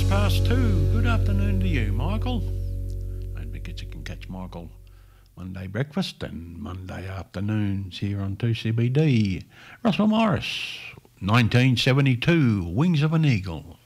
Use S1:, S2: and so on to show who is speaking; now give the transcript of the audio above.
S1: 2. Good afternoon to you, Michael. Don't forget you can catch Michael Monday breakfast and Monday afternoons here on 2CBD. Russell Morris, 1972, Wings of an Eagle.